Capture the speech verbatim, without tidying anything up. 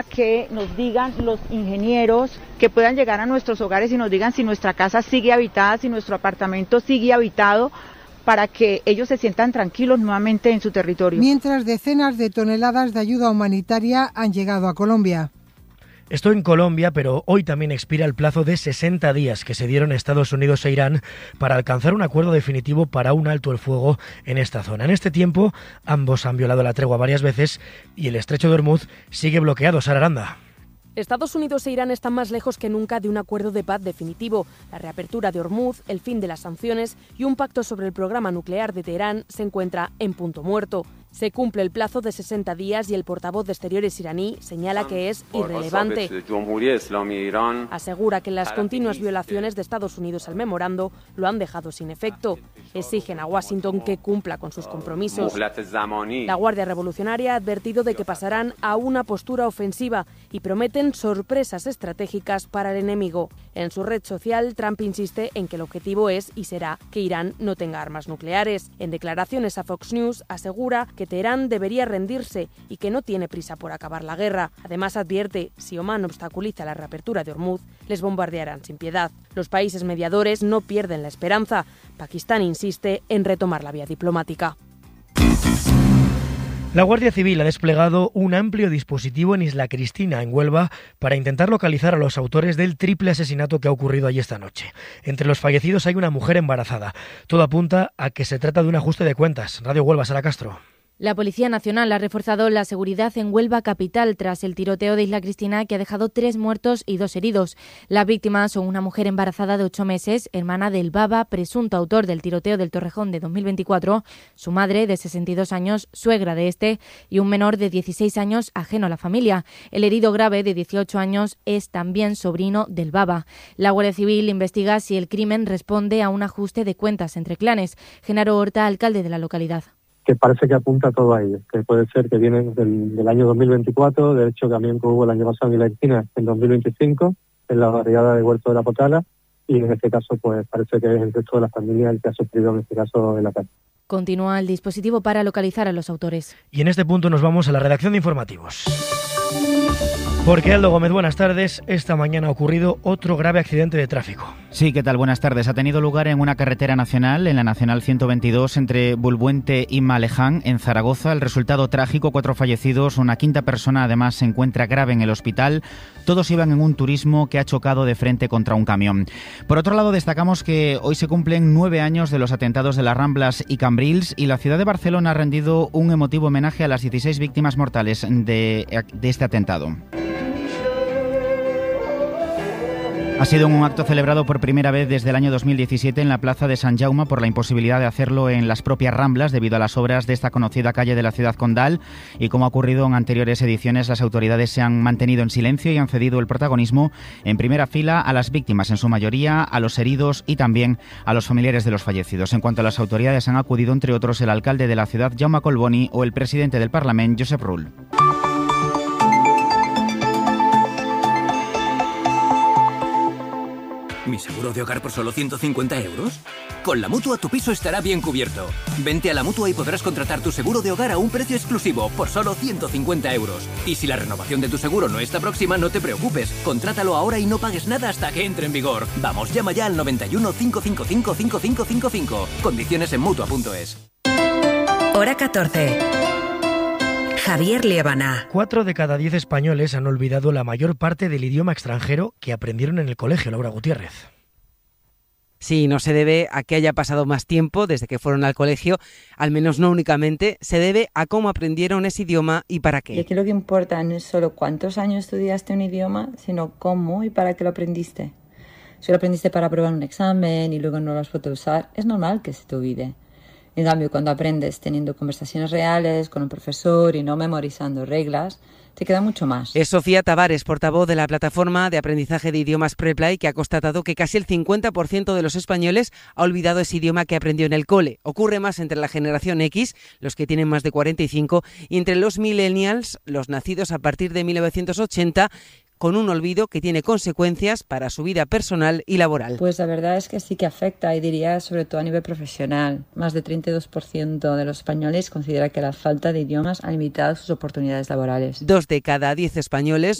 Que nos digan los ingenieros, que puedan llegar a nuestros hogares y nos digan si nuestra casa sigue habitada, si nuestro apartamento sigue habitado, para que ellos se sientan tranquilos nuevamente en su territorio. Mientras decenas de toneladas de ayuda humanitaria han llegado a Colombia. Esto en Colombia, pero hoy también expira el plazo de sesenta días que se dieron Estados Unidos e Irán para alcanzar un acuerdo definitivo para un alto el fuego en esta zona. En este tiempo, ambos han violado la tregua varias veces y el estrecho de Hormuz sigue bloqueado. Sara Aranda. Estados Unidos e Irán están más lejos que nunca de un acuerdo de paz definitivo. La reapertura de Hormuz, el fin de las sanciones y un pacto sobre el programa nuclear de Teherán se encuentra en punto muerto. Se cumple el plazo de sesenta días y el portavoz de Exteriores iraní señala que es irrelevante. Asegura que las continuas violaciones de Estados Unidos al memorando lo han dejado sin efecto. Exigen a Washington que cumpla con sus compromisos. La Guardia Revolucionaria ha advertido de que pasarán a una postura ofensiva y prometen sorpresas estratégicas para el enemigo. En su red social, Trump insiste en que el objetivo es y será que Irán no tenga armas nucleares. En declaraciones a Fox News asegura que Teherán debería rendirse y que no tiene prisa por acabar la guerra. Además advierte, si Omán obstaculiza la reapertura de Hormuz, les bombardearán sin piedad. Los países mediadores no pierden la esperanza. Pakistán insiste en retomar la vía diplomática. La Guardia Civil ha desplegado un amplio dispositivo en Isla Cristina, en Huelva, para intentar localizar a los autores del triple asesinato que ha ocurrido allí esta noche. Entre los fallecidos hay una mujer embarazada. Todo apunta a que se trata de un ajuste de cuentas. Radio Huelva, Sara Castro. La Policía Nacional ha reforzado la seguridad en Huelva capital tras el tiroteo de Isla Cristina que ha dejado tres muertos y dos heridos. Las víctimas son una mujer embarazada de ocho meses, hermana del Baba, presunto autor del tiroteo del Torrejón de dos mil veinticuatro, su madre de sesenta y dos años, suegra de este, y un menor de dieciséis años ajeno a la familia. El herido grave de dieciocho años es también sobrino del Baba. La Guardia Civil investiga si el crimen responde a un ajuste de cuentas entre clanes. Genaro Horta, alcalde de la localidad. Que parece que apunta todo a ello, que puede ser que vienen del, del año dos mil veinticuatro, de hecho también hubo el año pasado en la Cristina en dos mil veinticinco, en la barriada de Huerto de la Potala, y en este caso pues parece que es el resto de la familia el que ha sufrido en este caso el ataque. Continúa el dispositivo para localizar a los autores. Y en este punto nos vamos a la redacción de informativos. Porque Aldo Gómez, buenas tardes. Esta mañana ha ocurrido otro grave accidente de tráfico. Sí, ¿qué tal? Buenas tardes. Ha tenido lugar en una carretera nacional, en la Nacional ciento veintidós, entre Bulbuente y Maleján, en Zaragoza. El resultado trágico, cuatro fallecidos, una quinta persona además se encuentra grave en el hospital. Todos iban en un turismo que ha chocado de frente contra un camión. Por otro lado, destacamos que hoy se cumplen nueve años de los atentados de las Ramblas y Cambrils y la ciudad de Barcelona ha rendido un emotivo homenaje a las dieciséis víctimas mortales de, de este atentado. Ha sido un acto celebrado por primera vez desde el año dos mil diecisiete en la Plaza de Sant Jaume por la imposibilidad de hacerlo en las propias Ramblas debido a las obras de esta conocida calle de la ciudad condal, y como ha ocurrido en anteriores ediciones, las autoridades se han mantenido en silencio y han cedido el protagonismo en primera fila a las víctimas, en su mayoría a los heridos y también a los familiares de los fallecidos. En cuanto a las autoridades, han acudido entre otros el alcalde de la ciudad, Jaume Collboni, o el presidente del Parlamento, Josep Rull. ¿Mi seguro de hogar por solo ciento cincuenta euros? Con la Mutua tu piso estará bien cubierto. Vente a la Mutua y podrás contratar tu seguro de hogar a un precio exclusivo por solo ciento cincuenta euros. Y si la renovación de tu seguro no está próxima, no te preocupes. Contrátalo ahora y no pagues nada hasta que entre en vigor. Vamos, llama ya al noventa y uno, cinco cinco cinco, cinco cinco cinco cinco. Condiciones en Mutua punto es. Hora catorce. Javier Liébana. Cuatro de cada diez españoles han olvidado la mayor parte del idioma extranjero que aprendieron en el colegio. Laura Gutiérrez. Sí, no se debe a que haya pasado más tiempo desde que fueron al colegio, al menos no únicamente, se debe a cómo aprendieron ese idioma y para qué. Y aquí lo que importa no es solo cuántos años estudiaste un idioma, sino cómo y para qué lo aprendiste. Si lo aprendiste para aprobar un examen y luego no lo has podido usar, es normal que se te olvide. En cambio, cuando aprendes teniendo conversaciones reales con un profesor y no memorizando reglas, te queda mucho más. Es Sofía Tavares, portavoz de la plataforma de aprendizaje de idiomas Preply, que ha constatado que casi el cincuenta por ciento de los españoles ha olvidado ese idioma que aprendió en el cole. Ocurre más entre la generación X, los que tienen más de cuarenta y cinco, y entre los millennials, los nacidos a partir de mil novecientos ochenta, con un olvido que tiene consecuencias para su vida personal y laboral. Pues la verdad es que sí que afecta, y diría sobre todo a nivel profesional. Más de treinta y dos por ciento de los españoles considera que la falta de idiomas ha limitado sus oportunidades laborales. Dos de cada diez españoles